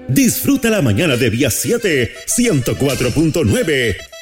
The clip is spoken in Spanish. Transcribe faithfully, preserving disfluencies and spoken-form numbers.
Disfruta la mañana de Vía siete, ciento cuatro punto nueve.